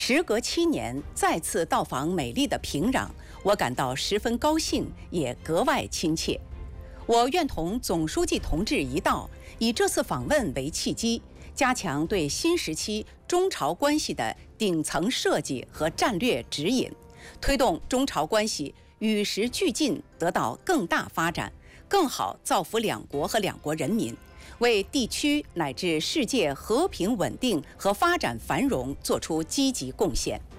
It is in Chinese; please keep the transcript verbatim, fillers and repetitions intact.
时隔七年再次到访美丽的平壤，我感到十分高兴，也格外亲切。我愿同总书记同志一道，以这次访问为契机，加强对新时期中朝关系的顶层设计和战略指引，推动中朝关系与时俱进，得到更大发展，更好造福两国和两国人民，为地区乃至世界和平稳定和发展繁荣作出积极贡献。